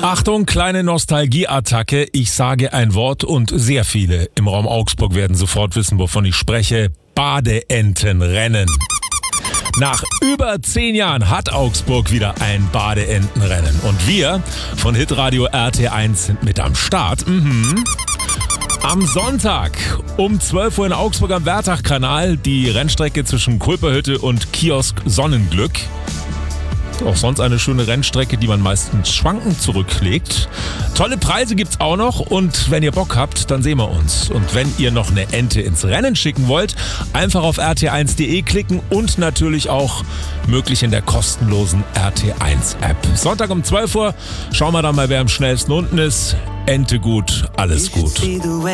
Achtung, kleine Nostalgieattacke. Ich sage ein Wort und sehr viele im Raum Augsburg werden sofort wissen, wovon ich spreche. Badeentenrennen. Nach über 10 Jahren hat Augsburg wieder ein Badeentenrennen. Und wir von Hitradio RT1 sind mit am Start. Am Sonntag um 12 Uhr in Augsburg am Wärtach-Kanal die Rennstrecke zwischen Kulperhütte und Kiosk Sonnenglück. Auch sonst eine schöne Rennstrecke, die man meistens schwankend zurücklegt. Tolle Preise gibt's auch noch und wenn ihr Bock habt, dann sehen wir uns. Und wenn ihr noch eine Ente ins Rennen schicken wollt, einfach auf rt1.de klicken und natürlich auch möglich in der kostenlosen RT1-App. Sonntag um 12 Uhr schauen wir dann mal, wer am schnellsten unten ist. Ente gut, alles gut.